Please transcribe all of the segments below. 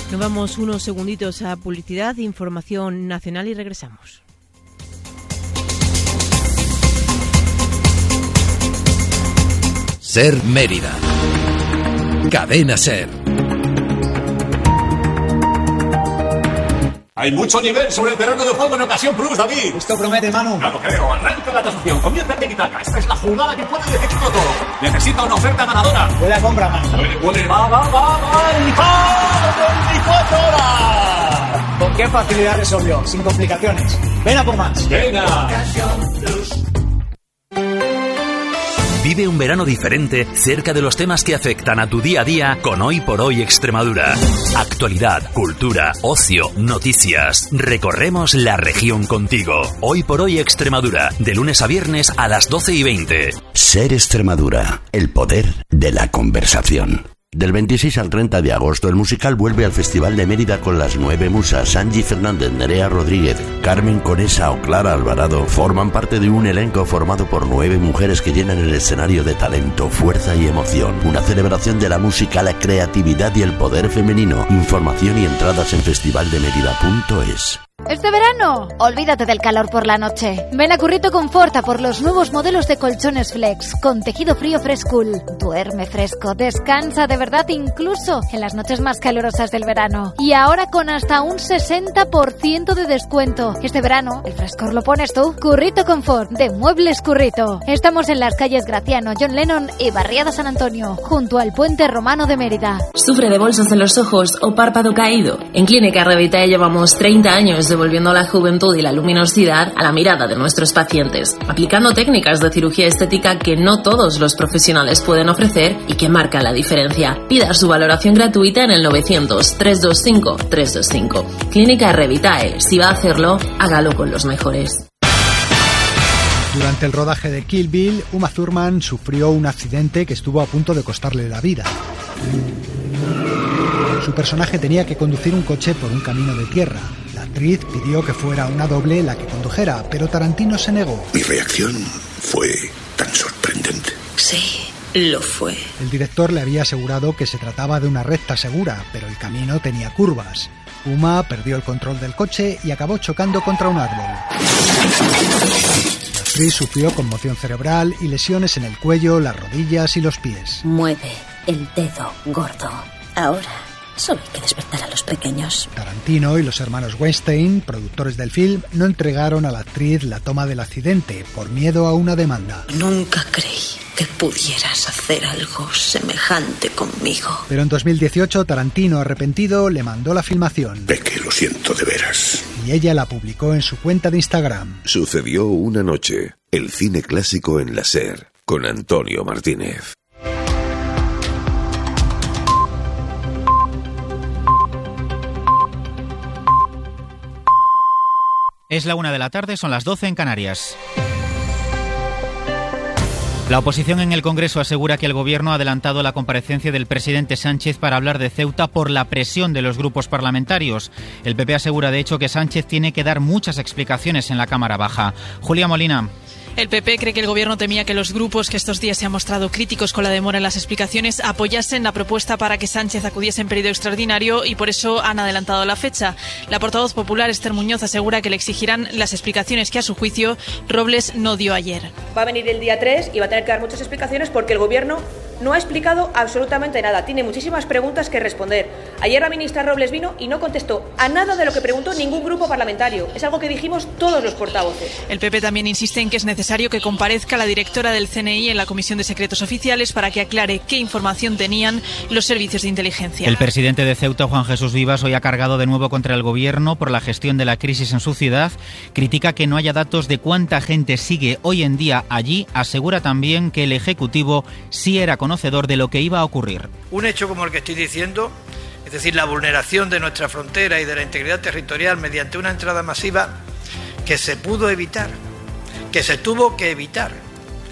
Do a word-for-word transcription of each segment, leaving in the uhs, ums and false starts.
Nos vamos unos segunditos a publicidad, información nacional y regresamos. Ser Mérida. Cadena Ser. Hay mucho nivel sobre el terreno de juego en Ocasión Plus, David. Esto promete, Manu. Ya lo creo. Arranca la tasación. Comienza el tiki-taka. Esta es la jugada que puede decidirlo todo. Necesita una oferta ganadora. Huele a compra, Manu. Huele, huele. Va, va, va, va. ¡El veinticuatro horas! ¿Con qué facilidad resolvió? Sin complicaciones. Ven a por más. Venga. Ocasión Plus. Vive un verano diferente cerca de los temas que afectan a tu día a día con Hoy por Hoy Extremadura. Actualidad, cultura, ocio, noticias. Recorremos la región contigo. Hoy por Hoy Extremadura, de lunes a viernes a las doce y veinte. Ser Extremadura, el poder de la conversación. Del veintiséis al treinta de agosto, el musical vuelve al Festival de Mérida con las nueve musas. Angie Fernández, Nerea Rodríguez, Carmen Conesa o Clara Alvarado forman parte de un elenco formado por nueve mujeres que llenan el escenario de talento, fuerza y emoción. Una celebración de la música, la creatividad y el poder femenino. Información y entradas en festival de mérida punto es. Este verano, olvídate del calor por la noche. Ven a Currito Conforta por los nuevos modelos de colchones Flex con tejido frío Frescool. Duerme fresco, descansa de verdad incluso en las noches más calurosas del verano. Y ahora con hasta un sesenta por ciento de descuento. Este verano, el frescor lo pones tú. Currito Confort, de Muebles Currito. Estamos en las calles Graciano, John Lennon y Barriada San Antonio, junto al Puente Romano de Mérida. ¿Sufre de bolsas en los ojos o párpado caído? En Clínica Revitae llevamos treinta años devolviendo la juventud y la luminosidad a la mirada de nuestros pacientes, aplicando técnicas de cirugía estética que no todos los profesionales pueden ofrecer y que marcan la diferencia. Pida su valoración gratuita en el novecientos, trescientos veinticinco, trescientos veinticinco. Clínica Revitae. Si va a hacerlo, hágalo con los mejores. Durante el rodaje de Kill Bill, Uma Thurman sufrió un accidente que estuvo a punto de costarle la vida. Su personaje tenía que conducir un coche por un camino de tierra. La actriz pidió que fuera una doble la que condujera, pero Tarantino se negó. Mi reacción fue tan sorprendente. Sí, lo fue. El director le había asegurado que se trataba de una recta segura, pero el camino tenía curvas. Uma perdió el control del coche y acabó chocando contra un árbol. La actriz sufrió conmoción cerebral y lesiones en el cuello, las rodillas y los pies. Mueve el dedo gordo. Ahora solo hay que despertar a los pequeños. Tarantino y los hermanos Weinstein, productores del film, no entregaron a la actriz la toma del accidente por miedo a una demanda. Nunca creí que pudieras hacer algo semejante conmigo. Pero en dos mil dieciocho, Tarantino, arrepentido, le mandó la filmación. De que lo siento de veras. Y ella la publicó en su cuenta de Instagram. Sucedió una noche. El cine clásico en la SER, con Antonio Martínez. Es la una de la tarde, son las doce en Canarias. La oposición en el Congreso asegura que el Gobierno ha adelantado la comparecencia del presidente Sánchez para hablar de Ceuta por la presión de los grupos parlamentarios. El P P asegura, de hecho, que Sánchez tiene que dar muchas explicaciones en la Cámara Baja. Julia Molina. El P P cree que el Gobierno temía que los grupos que estos días se han mostrado críticos con la demora en las explicaciones apoyasen la propuesta para que Sánchez acudiese en periodo extraordinario y por eso han adelantado la fecha. La portavoz popular Esther Muñoz asegura que le exigirán las explicaciones que a su juicio Robles no dio ayer. Va a venir el día tres y va a tener que dar muchas explicaciones porque el Gobierno no ha explicado absolutamente nada. Tiene muchísimas preguntas que responder. Ayer la ministra Robles vino y no contestó a nada de lo que preguntó ningún grupo parlamentario. Es algo que dijimos todos los portavoces. El P P también insiste en que es necesario que comparezca la directora del C N I en la Comisión de Secretos Oficiales para que aclare qué información tenían los servicios de inteligencia. El presidente de Ceuta, Juan Jesús Vivas, hoy ha cargado de nuevo contra el Gobierno por la gestión de la crisis en su ciudad. Critica que no haya datos de cuánta gente sigue hoy en día allí. Asegura también que el Ejecutivo sí era conocedor de lo que iba a ocurrir. Un hecho como el que estoy diciendo, es decir, la vulneración de nuestra frontera y de la integridad territorial mediante una entrada masiva que se pudo evitar, que se tuvo que evitar,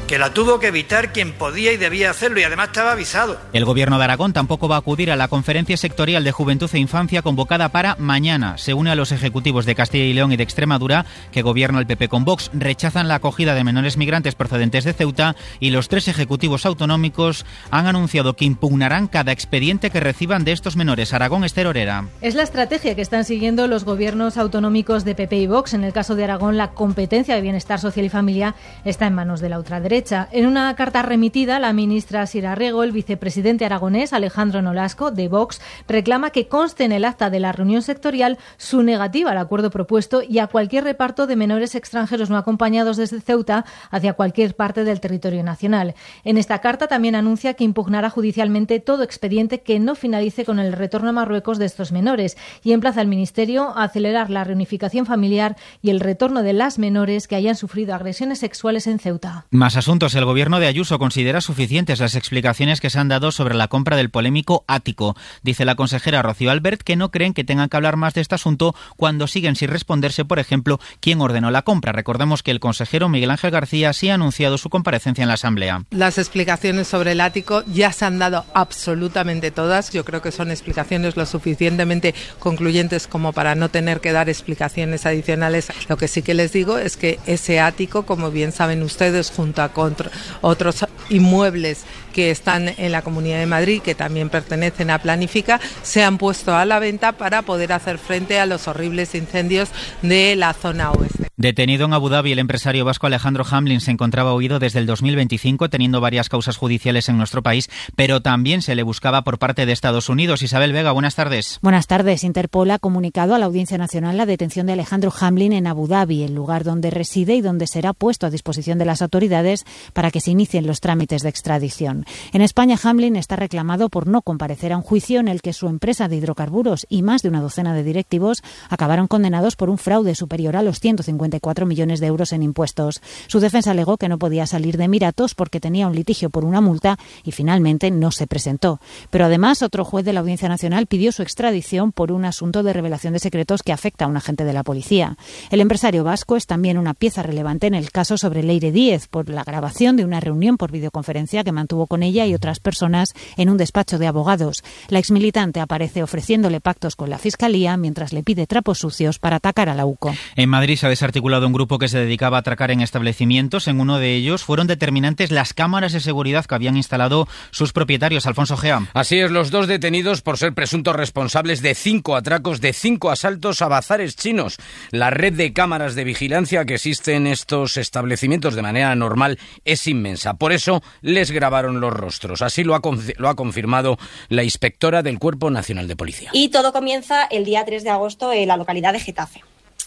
que la tuvo que evitar quien podía y debía hacerlo, y además estaba avisado. El Gobierno de Aragón tampoco va a acudir a la conferencia sectorial de Juventud e Infancia convocada para mañana. Se une a los ejecutivos de Castilla y León y de Extremadura, que gobierna el P P con Vox. Rechazan la acogida de menores migrantes procedentes de Ceuta, y los tres ejecutivos autonómicos han anunciado que impugnarán cada expediente que reciban de estos menores. Aragón, Esther Orera. Es la estrategia que están siguiendo los gobiernos autonómicos de P P y Vox. En el caso de Aragón, la competencia de bienestar social y familia está en manos de la ultraderecha. En una carta remitida, la ministra Sira Rego, el vicepresidente aragonés Alejandro Nolasco, de Vox, reclama que conste en el acta de la reunión sectorial su negativa al acuerdo propuesto y a cualquier reparto de menores extranjeros no acompañados desde Ceuta hacia cualquier parte del territorio nacional. En esta carta también anuncia que impugnará judicialmente todo expediente que no finalice con el retorno a Marruecos de estos menores y emplaza al Ministerio a acelerar la reunificación familiar y el retorno de las menores que hayan sufrido agresiones sexuales en Ceuta. Más asuntos. El Gobierno de Ayuso considera suficientes las explicaciones que se han dado sobre la compra del polémico ático. Dice la consejera Rocío Albert que no creen que tengan que hablar más de este asunto cuando siguen sin responderse, por ejemplo, quién ordenó la compra. Recordemos que el consejero Miguel Ángel García sí ha anunciado su comparecencia en la Asamblea. Las explicaciones sobre el ático ya se han dado absolutamente todas. Yo creo que son explicaciones lo suficientemente concluyentes como para no tener que dar explicaciones adicionales. Lo que sí que les digo es que ese ático, como bien saben ustedes, junto a contra otros inmuebles que están en la Comunidad de Madrid, que también pertenecen a Planifica, se han puesto a la venta para poder hacer frente a los horribles incendios de la zona oeste. Detenido en Abu Dhabi, el empresario vasco Alejandro Hamlin se encontraba huido desde el dos mil veinticinco, teniendo varias causas judiciales en nuestro país, pero también se le buscaba por parte de Estados Unidos. Isabel Vega, buenas tardes. Buenas tardes. Interpol ha comunicado a la Audiencia Nacional la detención de Alejandro Hamlin en Abu Dhabi, el lugar donde reside y donde será puesto a disposición de las autoridades para que se inicien los trámites de extradición. En España, Hamlin está reclamado por no comparecer a un juicio en el que su empresa de hidrocarburos y más de una docena de directivos acabaron condenados por un fraude superior a los ciento cincuenta y cuatro millones de euros en impuestos. Su defensa alegó que no podía salir de Emiratos porque tenía un litigio por una multa y finalmente no se presentó. Pero además, otro juez de la Audiencia Nacional pidió su extradición por un asunto de revelación de secretos que afecta a un agente de la policía. El empresario vasco es también una pieza relevante en el caso sobre Leire Díez por la grabación de una reunión por videoconferencia que mantuvo con ella y otras personas en un despacho de abogados. La exmilitante aparece ofreciéndole pactos con la Fiscalía mientras le pide trapos sucios para atacar a la U C O. En Madrid se ha desarticulado un grupo que se dedicaba a atracar en establecimientos. En uno de ellos fueron determinantes las cámaras de seguridad que habían instalado sus propietarios. Alfonso Gea. Así es, los dos detenidos por ser presuntos responsables de cinco atracos, de cinco asaltos a bazares chinos. La red de cámaras de vigilancia que existe en estos establecimientos de manera normal es inmensa. Por eso les grabaron los rostros. Así lo ha, lo ha confirmado la inspectora del Cuerpo Nacional de Policía. Y todo comienza el día tres de agosto en la localidad de Getafe.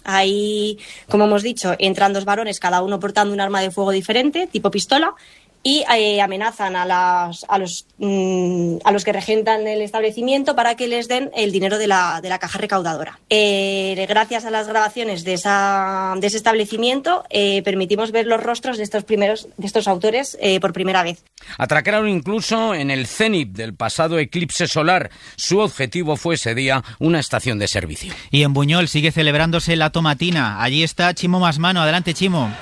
Ahí, como hemos dicho, entran dos varones, cada uno portando un arma de fuego diferente, tipo pistola, y eh, amenazan a, las, a, los, mmm, a los que regentan el establecimiento para que les den el dinero de la, de la caja recaudadora. Eh, gracias a las grabaciones de, esa, de ese establecimiento, eh, permitimos ver los rostros de estos, primeros, de estos autores eh, por primera vez. Atracaron incluso en el cenit del pasado eclipse solar. Su objetivo fue ese día una estación de servicio. Y en Buñol sigue celebrándose la tomatina. Allí está Chimo Masmano. Adelante, Chimo.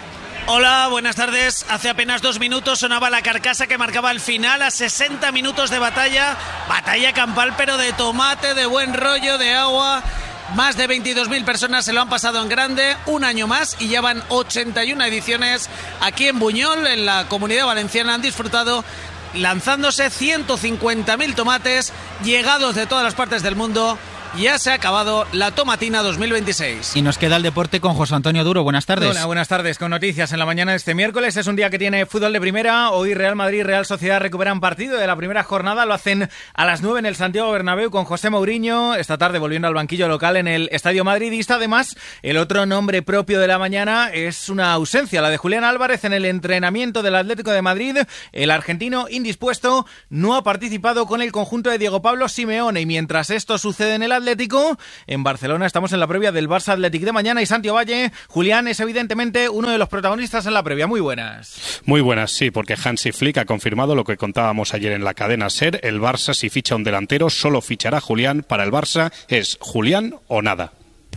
Hola, buenas tardes. Hace apenas dos minutos sonaba la carcasa que marcaba el final a sesenta minutos de batalla. Batalla campal, pero de tomate, de buen rollo, de agua. Más de veintidós mil personas se lo han pasado en grande, un año más, y ya van ochenta y una ediciones aquí en Buñol, en la Comunidad Valenciana. Han disfrutado lanzándose ciento cincuenta mil tomates llegados de todas las partes del mundo. Ya se ha acabado la tomatina dos mil veintiséis. Y nos queda el deporte con José Antonio Duro. Buenas tardes. Hola, buenas tardes. Con noticias en la mañana de este miércoles. Es un día que tiene fútbol de primera. Hoy Real Madrid y Real Sociedad recuperan partido de la primera jornada. Lo hacen a las nueve en el Santiago Bernabéu con José Mourinho. Esta tarde volviendo al banquillo local en el Estadio Madridista. Además, el otro nombre propio de la mañana es una ausencia, la de Julián Álvarez en el entrenamiento del Atlético de Madrid. El argentino indispuesto no ha participado con el conjunto de Diego Pablo Simeone. Y mientras esto sucede en el Atlético, en Barcelona estamos en la previa del Barça Athletic de mañana y Santi Ovalle, Julián, es evidentemente uno de los protagonistas en la previa. Muy buenas. Muy buenas, sí, porque Hansi Flick ha confirmado lo que contábamos ayer en la cadena SER. El Barça, si ficha un delantero, solo fichará Julián. Para el Barça es Julián o nada.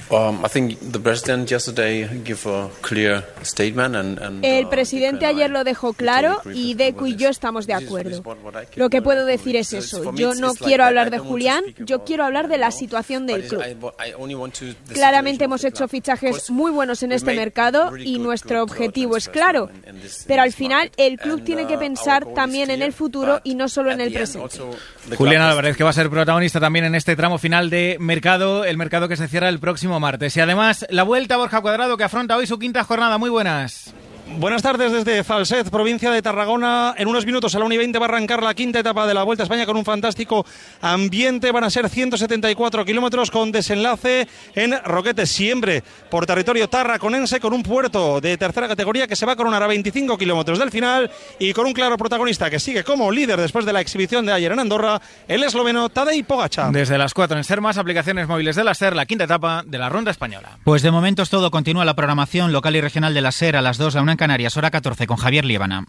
El presidente ayer lo dejó claro y Deku y yo estamos de acuerdo. Lo que puedo decir es eso. Yo no quiero hablar de Julián, yo quiero hablar de la situación del club. Claramente hemos hecho fichajes muy buenos en este mercado y nuestro objetivo es claro. Pero al final el club tiene que pensar también en el futuro y no solo en el presente. Julián Álvarez, que va a ser protagonista también en este tramo final de mercado, el mercado que se cierra el próximo martes. Y además, la Vuelta a Borja Cuadrado, que afronta hoy su quinta jornada. Muy buenas. Buenas tardes desde Falset, provincia de Tarragona. En unos minutos a la una y veinte va a arrancar la quinta etapa de la Vuelta a España con un fantástico ambiente. Van a ser ciento setenta y cuatro kilómetros con desenlace en Roquetes, siempre por territorio tarraconense, con un puerto de tercera categoría que se va a coronar a veinticinco kilómetros del final y con un claro protagonista que sigue como líder después de la exhibición de ayer en Andorra, el esloveno Tadej Pogačar. Desde las cuatro en Sermas, aplicaciones móviles de la SER, la quinta etapa de la Ronda Española. Pues de momento es todo. Continúa la programación local y regional de la SER a las dos, a una en Canarias, hora catorce, con Javier Liébana.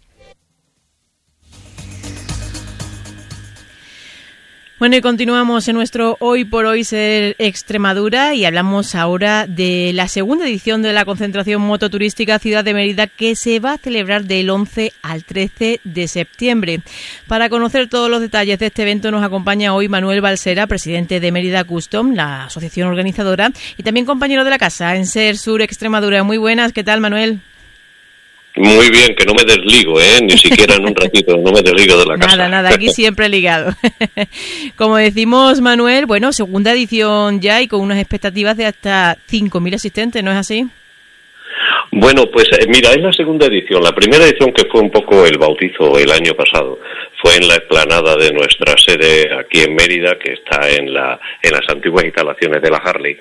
Bueno, y continuamos en nuestro Hoy por Hoy Ser Extremadura y hablamos ahora de la segunda edición de la concentración mototurística Ciudad de Mérida, que se va a celebrar del once al trece de septiembre. Para conocer todos los detalles de este evento nos acompaña hoy Manuel Balsera, presidente de Mérida Custom, la asociación organizadora, y también compañero de la casa en Ser Sur Extremadura. Muy buenas, ¿qué tal, Manuel? Muy bien, que no me desligo, ¿eh? Ni siquiera en un ratito, no me desligo de la casa. Nada, nada, aquí siempre ligado. Como decimos, Manuel, bueno, segunda edición ya y con unas expectativas de hasta cinco mil asistentes, ¿no es así? Bueno, pues eh, mira, es la segunda edición. La primera edición, que fue un poco el bautizo el año pasado, fue en la explanada de nuestra sede aquí en Mérida, que está en la en las antiguas instalaciones de la Harley.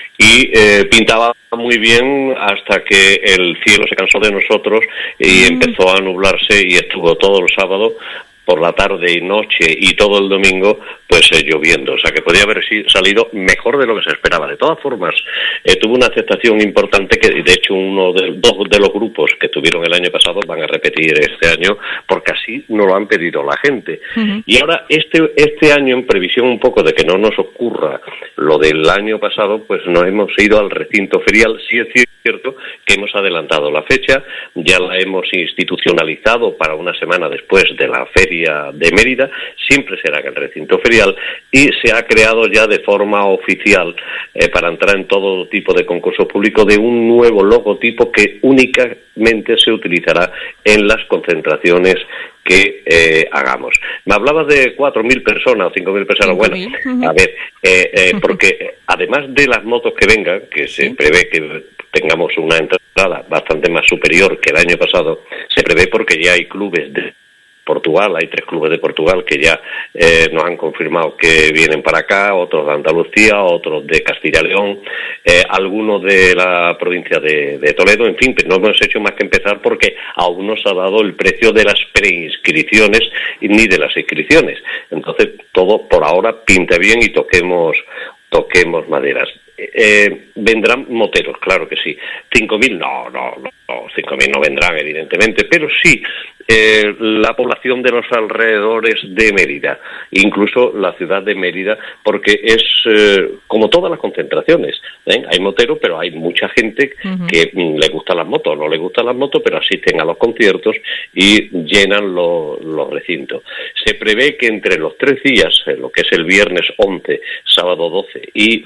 Y eh, pintaba muy bien hasta que el cielo se cansó de nosotros y mm. empezó a nublarse y estuvo todo el sábado por la tarde y noche y todo el domingo pues eh, lloviendo, o sea que podía haber salido mejor de lo que se esperaba. De todas formas, eh, tuvo una aceptación importante que de hecho uno de dos de los grupos que tuvieron el año pasado van a repetir este año porque así nos lo han pedido la gente. Uh-huh. Y ahora este este año, en previsión un poco de que no nos ocurra lo del año pasado, pues nos hemos ido al recinto ferial. Sí es cierto que hemos adelantado la fecha, ya la hemos institucionalizado para una semana después de la feria de Mérida, siempre será en el recinto ferial y se ha creado ya de forma oficial eh, para entrar en todo tipo de concurso público de un nuevo logotipo que únicamente se utilizará en las concentraciones que eh, hagamos. Me hablabas de cuatro mil personas o cinco mil personas. Bueno, a ver, eh, eh, porque además de las motos que vengan, que se prevé que tengamos una entrada bastante más superior que el año pasado, se prevé porque ya hay clubes de Portugal, hay tres clubes de Portugal que ya eh, nos han confirmado que vienen para acá, otros de Andalucía, otros de Castilla y León, eh, algunos de la provincia de, de Toledo, en fin, pero no hemos hecho más que empezar porque aún no se ha dado el precio de las preinscripciones ni de las inscripciones. Entonces, todo por ahora pinta bien y toquemos, toquemos maderas. Eh, vendrán moteros, claro que sí. cinco mil, no, no, no, cinco mil no vendrán, evidentemente, pero sí eh, la población de los alrededores de Mérida, incluso la ciudad de Mérida, porque es eh, como todas las concentraciones, ¿eh? Hay moteros, pero hay mucha gente uh-huh. que mm, le gustan las motos, no le gustan las motos, pero asisten a los conciertos y llenan lo, los recintos. Se prevé que entre los tres días, eh, lo que es el viernes once, sábado doce y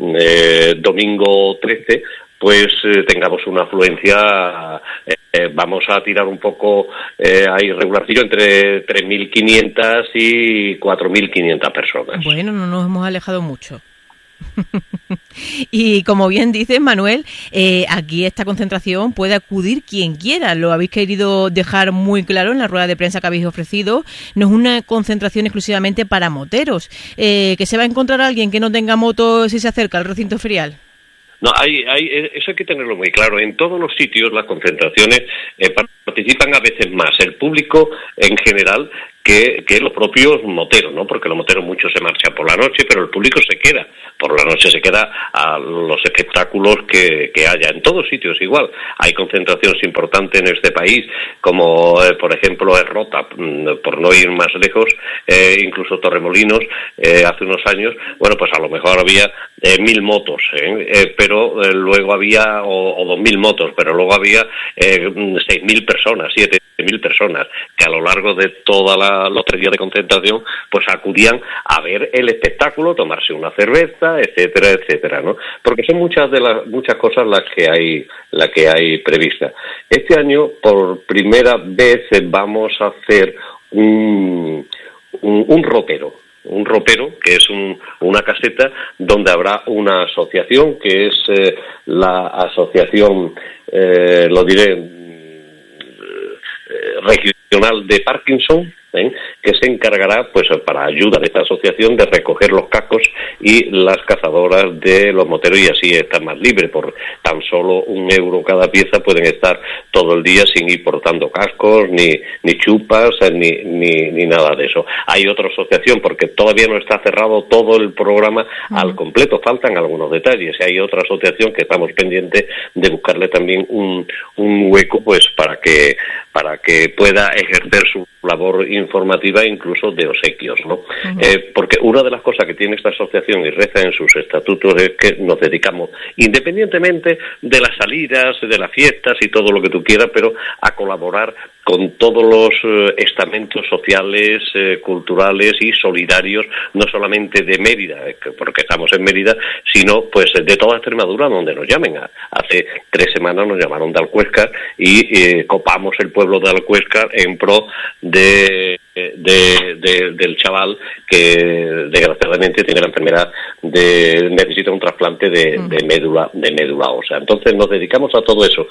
eh, domingo trece, pues eh, tengamos una afluencia, eh, eh, vamos a tirar un poco eh, a irregularcillo entre tres mil quinientas y cuatro mil quinientas personas. Bueno, no nos hemos alejado mucho. Y como bien dices, Manuel, eh, aquí esta concentración puede acudir quien quiera. Lo habéis querido dejar muy claro en la rueda de prensa que habéis ofrecido. No es una concentración exclusivamente para moteros. Eh, ¿Que se va a encontrar alguien que no tenga moto si se acerca al recinto ferial? No, hay, hay, eso hay que tenerlo muy claro. En todos los sitios las concentraciones eh, participan a veces más el público en general que, que los propios moteros, ¿no? Porque los moteros muchos se marchan por la noche, pero el público se queda. Por la noche se queda a los espectáculos que, que haya. En todos sitios igual. Hay concentraciones importantes en este país, como eh, por ejemplo es Rota, por no ir más lejos, eh, incluso Torremolinos, eh, hace unos años, bueno, pues a lo mejor había eh, mil motos, ¿eh? Eh, pero eh, luego había, o, o dos mil motos, pero luego había eh, seis mil personas, siete mil personas, que a lo largo de todos los tres días de concentración, pues acudían a ver el espectáculo, tomarse una cerveza, etcétera, etcétera, ¿no? Porque son muchas de las muchas cosas las que hay, las que hay previstas. Este año, por primera vez, vamos a hacer un, un, un ropero. Un ropero, que es un, una caseta donde habrá una asociación, que es eh, la asociación, eh, lo diré, eh, regional de Parkinson, ¿eh? que se encargará, pues para ayuda de esta asociación, de recoger los cascos y las cazadoras de los moteros, y así están más libres. Por tan solo un euro cada pieza pueden estar todo el día sin ir portando cascos, ni ni chupas, ni, ni, ni nada de eso. Hay otra asociación, porque todavía no está cerrado todo el programa uh-huh. al completo, faltan algunos detalles. Hay otra asociación que estamos pendientes de buscarle también un, un hueco, pues para que para que pueda ejercer su labor informativa, incluso de obsequios, ¿no? Uh-huh. Eh, porque una de las cosas que tiene esta asociación y reza en sus estatutos es que nos dedicamos, independientemente de las salidas, de las fiestas y todo lo que tú quieras, pero a colaborar con todos los eh, estamentos sociales, eh, culturales y solidarios, no solamente de Mérida, porque estamos en Mérida, sino pues de toda Extremadura, donde nos llamen. Hace tres semanas nos llamaron de Alcuéscar y eh, copamos el pueblo de Alcuéscar en pro de, de, de del chaval que desgraciadamente tiene la enfermedad de necesita un trasplante de, de médula de médula ósea. Entonces nos dedicamos a todo eso.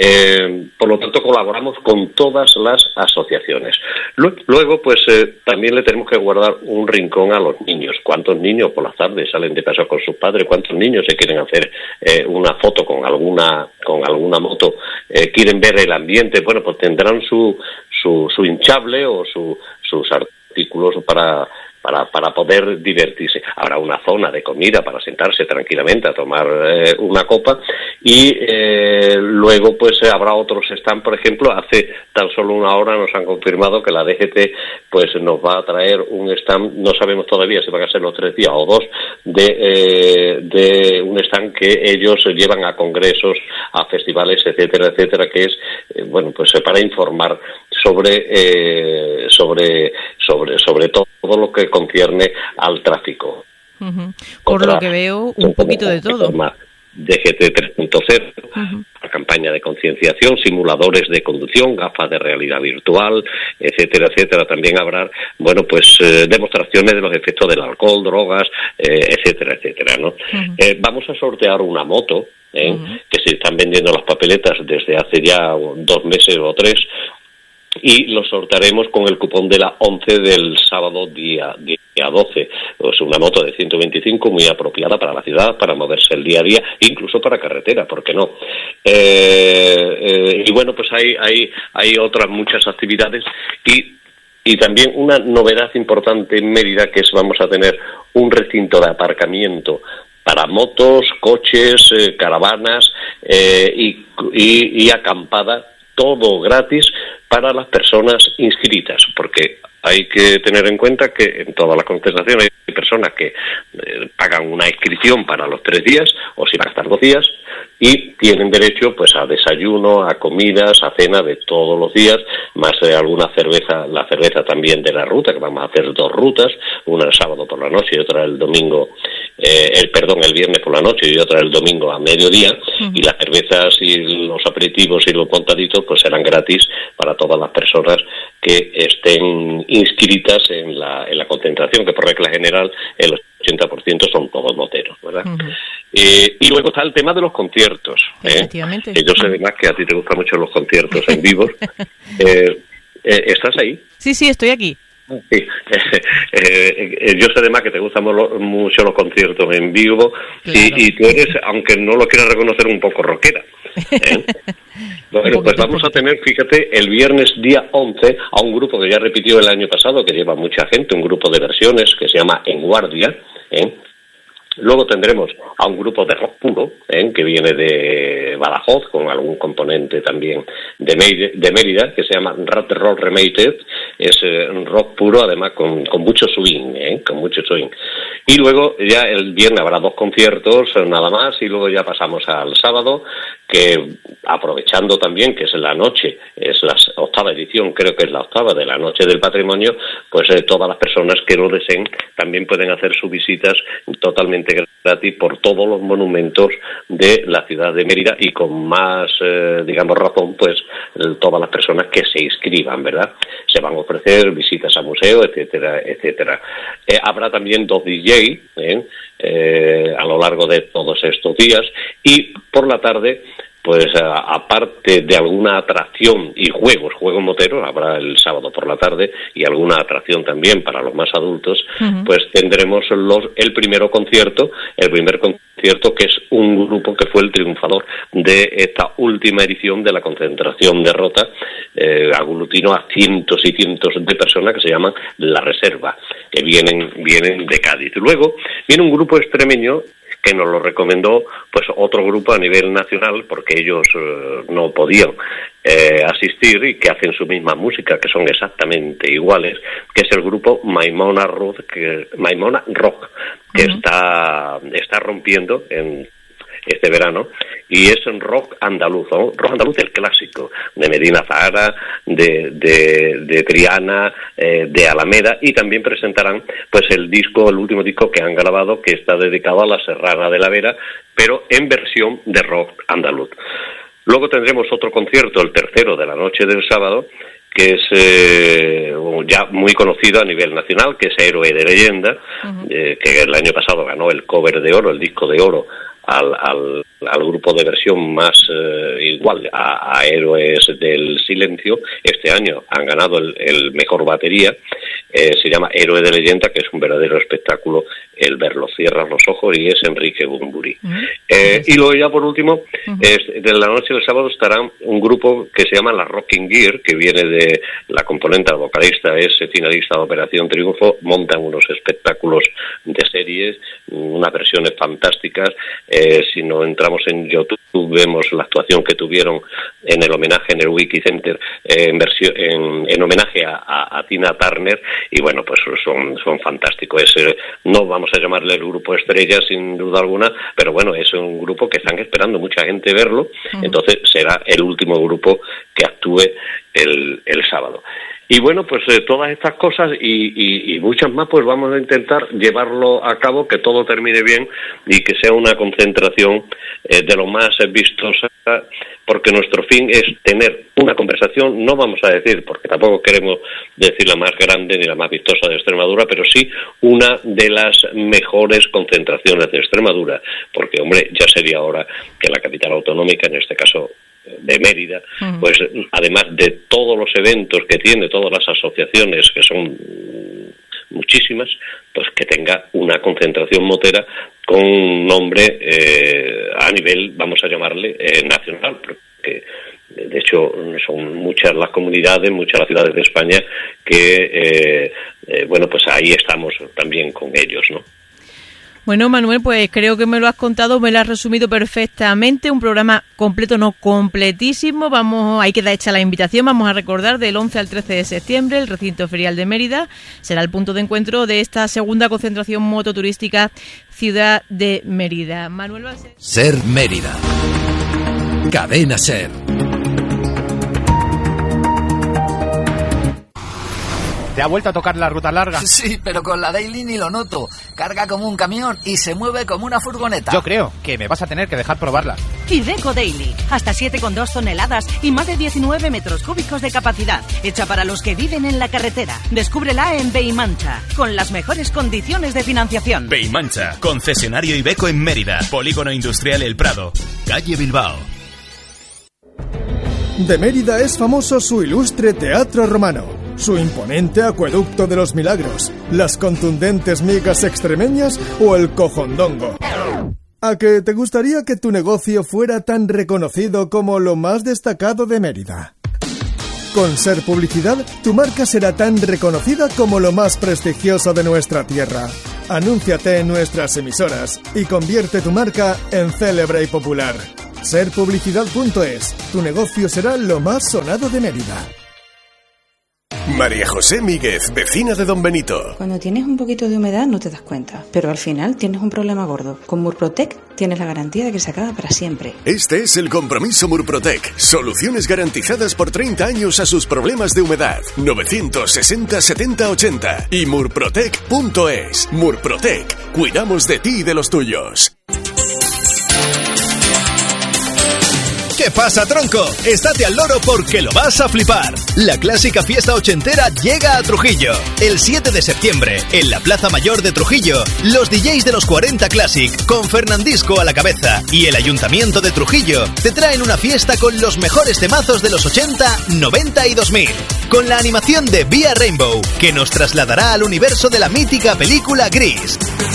Eh, por lo tanto colaboramos con todas las asociaciones. Luego, pues eh, también le tenemos que guardar un rincón a los niños. ¿Cuántos niños por las tardes salen de paseo con sus padres? ¿Cuántos niños se quieren hacer eh, una foto con alguna con alguna moto? Eh, ¿Quieren ver el ambiente? Bueno, pues tendrán su su, su hinchable o su, sus artículos para para para poder divertirse. Habrá una zona de comida para sentarse tranquilamente a tomar eh, una copa y eh, luego pues eh, habrá otros stands. Por ejemplo, hace tan solo una hora nos han confirmado que la D G T pues nos va a traer un stand, no sabemos todavía si van a ser los tres días o dos, de eh, de un stand que ellos llevan a congresos, a festivales, etcétera, etcétera, que es eh, bueno, pues para informar sobre eh, sobre sobre sobre todo lo que concierne al tráfico. Uh-huh. Por Otra, lo que veo, un poquito de todo. D G T tres punto cero, uh-huh. la campaña de concienciación, simuladores de conducción, gafas de realidad virtual, etcétera, etcétera. También habrá, bueno, pues eh, demostraciones de los efectos del alcohol, drogas, eh, etcétera, etcétera, ¿no? Uh-huh. Eh, vamos a sortear una moto, ¿eh? uh-huh. que se están vendiendo las papeletas desde hace ya dos meses o tres, y lo sortearemos con el cupón de la once del sábado día, día doce. Es una moto de ciento veinticinco muy apropiada para la ciudad, para moverse el día a día, incluso para carretera, ¿por qué no? Eh, eh, y bueno, pues hay, hay, hay otras muchas actividades y Y también una novedad importante en Mérida, que es vamos a tener un recinto de aparcamiento para motos, coches, eh, caravanas eh, y, y, y acampada, todo gratis para las personas inscritas, porque hay que tener en cuenta que en todas las concentraciones hay personas que eh, pagan una inscripción para los tres días, o si van a estar dos días, y tienen derecho pues a desayuno, a comidas, a cena de todos los días, más eh, alguna cerveza, la cerveza también de la ruta, que vamos a hacer dos rutas, una el sábado por la noche y otra el domingo, eh, el perdón, el viernes por la noche y otra el domingo a mediodía, uh-huh. y las cervezas y los aperitivos y los montaditos pues serán gratis para todas las personas que estén inscritas en la, en la concentración, que por regla general el ochenta por ciento son todos moteros, ¿verdad? Uh-huh. Eh, y luego está el tema de los conciertos. Efectivamente. ¿eh? Que yo sé además que a ti te gustan mucho los conciertos en vivo. eh, eh, ¿Estás ahí? Sí, sí, estoy aquí. Sí. Eh, eh, yo sé además que te gustan mucho los conciertos en vivo, claro. y, y tú eres, aunque no lo quieras reconocer, un poco rockera. ¿eh? Bueno, pues vamos a tener, fíjate, el viernes día once a un grupo que ya repitió el año pasado, que lleva mucha gente, un grupo de versiones que se llama En Guardia, ¿eh? Luego tendremos a un grupo de rock puro, ¿eh? que viene de Badajoz, con algún componente también de, Meir- de Mérida, que se llama Rat Roll Remated. Es eh, rock puro, además con, con mucho swing, ¿eh? con mucho swing. Y luego ya el viernes habrá dos conciertos, nada más, y luego ya pasamos al sábado, que aprovechando también que es la noche, es la octava edición, creo que es la octava de la Noche del Patrimonio, pues eh, todas las personas que lo deseen también pueden hacer sus visitas totalmente gratis por todos los monumentos de la ciudad de Mérida y con más, eh, digamos, razón, pues todas las personas que se inscriban, ¿verdad? Se van a ofrecer visitas a museos, etcétera, etcétera. Eh, habrá también dos D J ¿eh? Eh, a lo largo de todos estos días y por la tarde, pues a, aparte de alguna atracción y juegos, juegos moteros, habrá el sábado por la tarde y alguna atracción también para los más adultos, uh-huh. pues tendremos los, el primero concierto, el primer concierto que es un grupo que fue el triunfador de esta última edición de la concentración de Rota, eh, aglutinó a cientos y cientos de personas que se llaman La Reserva, que vienen, vienen de Cádiz. Luego viene un grupo extremeño que nos lo recomendó pues otro grupo a nivel nacional porque ellos eh, no podían eh, asistir y que hacen su misma música, que son exactamente iguales, que es el grupo Maimona Rock, que, Maimona Rock, que uh-huh. está, está rompiendo en este verano, y es un rock andaluz, ¿no? Rock andaluz el clásico, de Medina Zahara, de, de, de Triana, eh, de Alameda, y también presentarán pues el disco, el último disco que han grabado, que está dedicado a la Serrana de la Vera, pero en versión de rock andaluz. Luego tendremos otro concierto, el tercero de la noche del sábado, que es eh, ya muy conocido a nivel nacional, que es Héroe de Leyenda, uh-huh. eh, que el año pasado ganó el cover de oro, el disco de oro, Al, al, al grupo de versión más eh, igual a, a Héroes del Silencio. Este año han ganado el, el mejor batería, eh, se llama Héroe de Leyenda, que es un verdadero espectáculo el verlo. Cierras los ojos y es Enrique Bunbury. Uh-huh. Eh, y luego ya por último, uh-huh. es, de la noche del sábado estará un grupo que se llama La Rocking Gear, que viene de la componente, la vocalista es finalista de Operación Triunfo, montan unos espectáculos de series, unas versiones fantásticas. Eh, si no entramos en YouTube vemos la actuación que tuvieron en el homenaje en el Wiki Center eh, en, versión, en, en homenaje a, a, a Tina Turner, y bueno, pues son, son fantásticos. Es, eh, no vamos a llamarle el grupo estrella sin duda alguna, pero bueno, es un grupo que están esperando mucha gente verlo, uh-huh. entonces será el último grupo que actúe el, el sábado. Y bueno, pues eh, todas estas cosas y, y, y muchas más, pues vamos a intentar llevarlo a cabo, que todo termine bien y que sea una concentración eh, de lo más vistosa, porque nuestro fin es tener una conversación, no vamos a decir, porque tampoco queremos decir la más grande ni la más vistosa de Extremadura, pero sí una de las mejores concentraciones de Extremadura, porque, hombre, ya sería hora que la capital autonómica, en este caso de Mérida, uh-huh. pues además de todos los eventos que tiene, todas las asociaciones, que son muchísimas, pues que tenga una concentración motera con un nombre eh, a nivel, vamos a llamarle, eh, nacional, porque de hecho son muchas las comunidades, muchas las ciudades de España que, eh, eh, bueno, pues ahí estamos también con ellos, ¿no? Bueno, Manuel, pues creo que me lo has contado, me lo has resumido perfectamente, un programa completo, no completísimo. Vamos, ahí queda hecha la invitación, vamos a recordar del once al trece de septiembre, el recinto ferial de Mérida será el punto de encuentro de esta segunda concentración mototurística Ciudad de Mérida. Manuel Balser. Ser Mérida. Cadena Ser. ¿Te ha vuelto a tocar la ruta larga? Sí, pero con la Daily ni lo noto. Carga como un camión y se mueve como una furgoneta. Yo creo que me vas a tener que dejar probarla. Iveco Daily. Hasta siete coma dos toneladas y más de diecinueve metros cúbicos de capacidad. Hecha para los que viven en la carretera. Descúbrela en Beimancha, con las mejores condiciones de financiación. Beimancha, concesionario Iveco en Mérida. Polígono Industrial El Prado. Calle Bilbao. De Mérida es famoso su ilustre teatro romano, su imponente acueducto de los milagros, las contundentes migas extremeñas o el cojondongo. ¿A que te gustaría que tu negocio fuera tan reconocido como lo más destacado de Mérida? Con Ser Publicidad, tu marca será tan reconocida como lo más prestigioso de nuestra tierra. Anúnciate en nuestras emisoras y convierte tu marca en célebre y popular. ser publicidad punto es. Tu negocio será lo más sonado de Mérida. María José Míguez, vecina de Don Benito. Cuando tienes un poquito de humedad no te das cuenta, pero al final tienes un problema gordo. Con Murprotec tienes la garantía de que se acaba para siempre. Este es el compromiso Murprotec. Soluciones garantizadas por treinta años a sus problemas de humedad. novecientos sesenta setenta ochenta y murprotec punto es. Murprotec. Cuidamos de ti y de los tuyos. ¿Qué pasa, tronco? Estate al loro porque lo vas a flipar. La clásica fiesta ochentera llega a Trujillo. El siete de septiembre, en la Plaza Mayor de Trujillo, los D Js de los cuarenta Classic, con Fernandisco a la cabeza, y el Ayuntamiento de Trujillo, te traen una fiesta con los mejores temazos de los ochenta, noventa y dos mil. Con la animación de Vía Rainbow, que nos trasladará al universo de la mítica película Gris.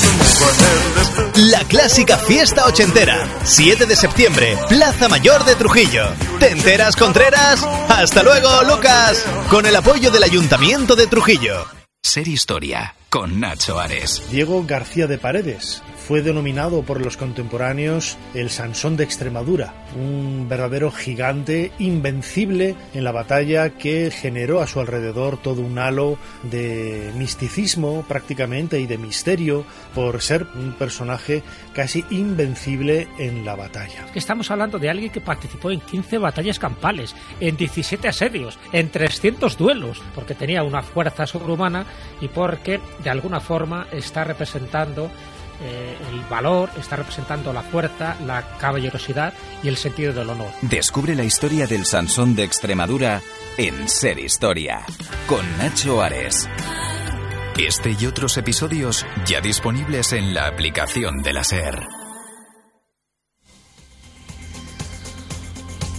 La clásica fiesta ochentera, siete de septiembre, Plaza Mayor de Trujillo. ¿Te enteras, Contreras? ¡Hasta luego, Lucas! Con el apoyo del Ayuntamiento de Trujillo. Ser Historia, con Nacho Ares. Diego García de Paredes fue denominado por los contemporáneos el Sansón de Extremadura, un verdadero gigante invencible en la batalla que generó a su alrededor todo un halo de misticismo prácticamente y de misterio por ser un personaje casi invencible en la batalla. Estamos hablando de alguien que participó en quince batallas campales, en diecisiete asedios, en trescientos duelos, porque tenía una fuerza sobrehumana y porque de alguna forma está representando Eh, el valor, está representando la fuerza, la caballerosidad y el sentido del honor. Descubre la historia del Sansón de Extremadura en Ser Historia, con Nacho Ares. Este y otros episodios ya disponibles en la aplicación de la SER.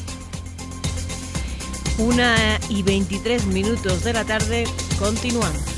Una y veintitrés minutos de la tarde, continuamos.